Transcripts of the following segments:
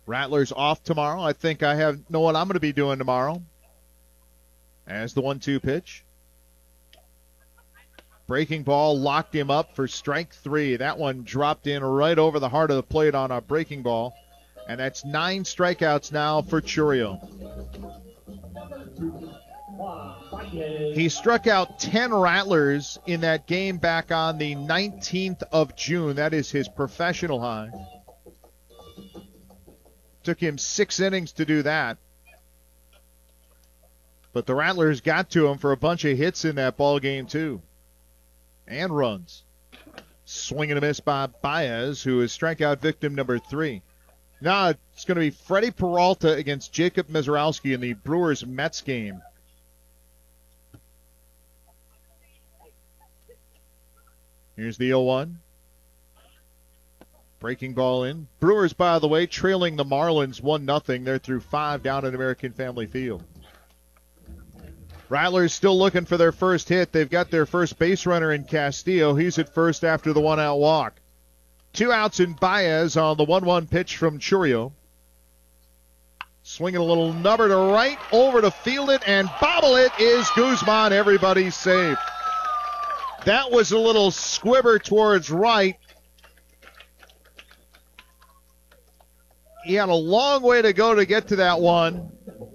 Rattlers off tomorrow. I think I know what I'm going to be doing tomorrow. As the 1-2 pitch. Breaking ball locked him up for strike 3. That one dropped in right over the heart of the plate on a breaking ball. And that's 9 strikeouts now for Chourio. He struck out 10 Rattlers in that game back on the 19th of June. That is his professional high. Took him 6 innings to do that. But the Rattlers got to him for a bunch of hits in that ball game too. And runs. Swing and a miss by Baez, who is strikeout victim number 3. Now it's going to be Freddie Peralta against Jacob Mizorowski in the Brewers-Mets game. Here's the 0-1. Breaking ball in. Brewers, by the way, trailing the Marlins 1-0. They're through 5 down at American Family Field. Rattlers still looking for their first hit. They've got their first base runner in Castillo. He's at first after the 1-out walk. 2 outs in Baez on the 1-1 pitch from Chourio. Swinging a little number to right, over to field it, and bobble it is Guzman. Everybody's safe. That was a little squibber towards right. He had a long way to go to get to that one.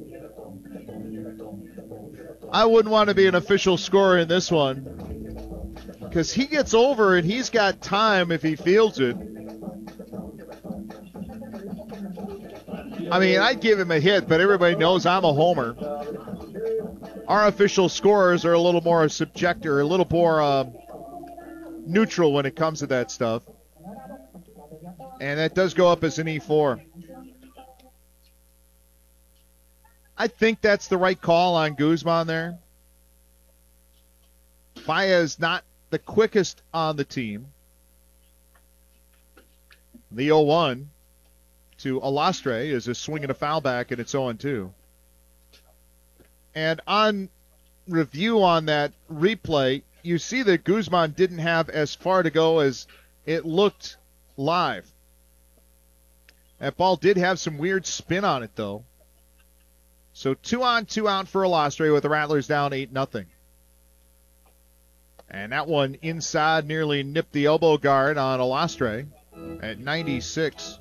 I wouldn't want to be an official scorer in this one because he gets over and he's got time if he fields it. I mean, I'd give him a hit, but everybody knows I'm a homer. Our official scorers are a little more subjective, or a little more neutral when it comes to that stuff. And that does go up as an E4. I think that's the right call on Guzman there. Baez not the quickest on the team. The 0-1 to Alastre is a swing and a foul back, and it's 0-2. And on review on that replay, you see that Guzman didn't have as far to go as it looked live. That ball did have some weird spin on it, though. So 2 on, 2 out for Alastre with the Rattlers down 8-0. And that one inside nearly nipped the elbow guard on Alastre at 96.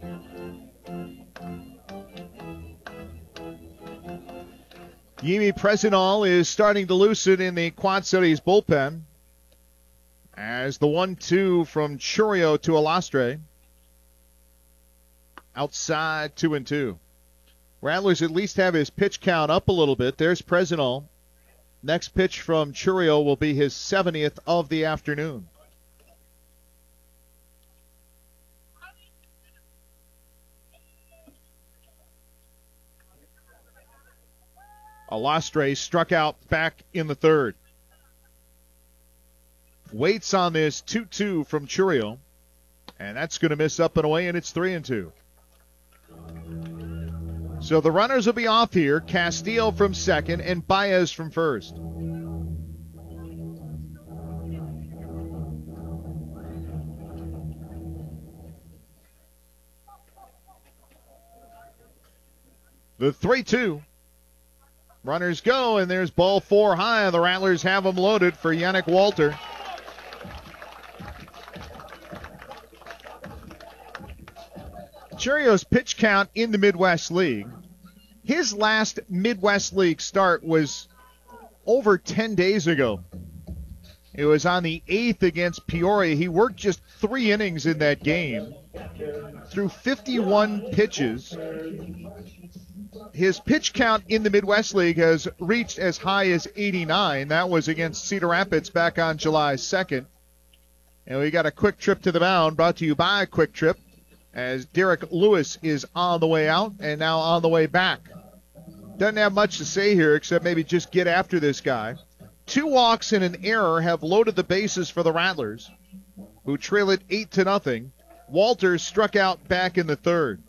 Yimi Presinol is starting to loosen in the Quad Cities bullpen as the 1-2 from Chourio to Alastre. Outside 2-2. Rattlers at least have his pitch count up a little bit. There's Presinol. Next pitch from Chourio will be his 70th of the afternoon. Alastre struck out back in the 3rd. Waits on this 2-2 from Chourio. And that's going to miss up and away, and it's 3-2. So the runners will be off here. Castillo from second and Baez from first. The 3-2. Runners go, and there's ball 4 high. The Rattlers have them loaded for Yannick Walter. Chourio's pitch count in the Midwest League. His last Midwest League start was over 10 days ago. It was on the 8th against Peoria. He worked just 3 innings in that game. Threw 51 pitches. His pitch count in the Midwest League has reached as high as 89. That was against Cedar Rapids back on July 2nd. And we got a quick trip to the mound brought to you by Quick Trip, as Derek Lewis is on the way out and now on the way back. Doesn't have much to say here except maybe just get after this guy. 2 walks and an error have loaded the bases for the Rattlers, who trail it 8-0. Walter struck out back in the 3rd.